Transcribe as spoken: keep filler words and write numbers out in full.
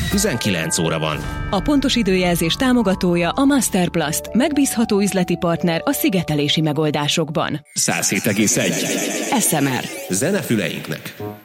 tizenkilenc óra van. A pontos időjelzés támogatója a Masterplast, megbízható üzleti partner a szigetelési megoldásokban. száz hét egész egy. es em er. Zene füleinknek.